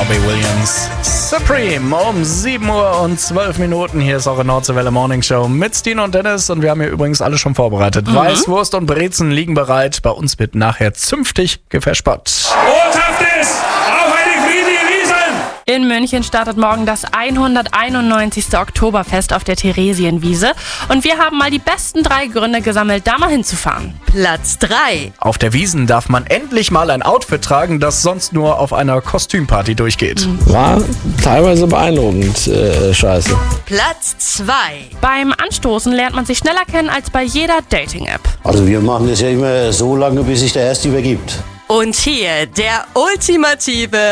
Robbie Williams. Supreme um 7:12 Uhr. Hier ist eure Nordseewelle Morning Show mit Stine und Dennis. Und wir haben hier übrigens alles schon vorbereitet. Weißwurst und Brezen liegen bereit. Bei uns wird nachher zünftig gefespert. Boshaftes auf eine Friede Wiesel! In München startet morgen das 191. Oktoberfest auf der Theresienwiese. Und wir haben mal die besten 3 Gründe gesammelt, da mal hinzufahren. Platz 3. Auf der Wiesn darf man endlich mal ein Outfit tragen, das sonst nur auf einer Kostümparty durchgeht. War teilweise beeindruckend scheiße. Platz 2. Beim Anstoßen lernt man sich schneller kennen als bei jeder Dating-App. Also wir machen das ja immer so lange, bis sich der Erste übergibt. Und hier der ultimative